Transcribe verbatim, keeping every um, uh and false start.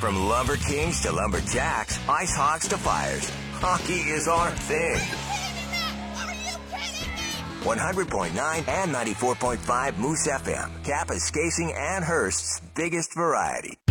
From Lumber Kings to Lumberjacks, Ice Hawks to Flyers, hockey is our thing. one hundred point nine and ninety-four point five Moose F M, Kappa, Skasing, and Hearst's biggest variety.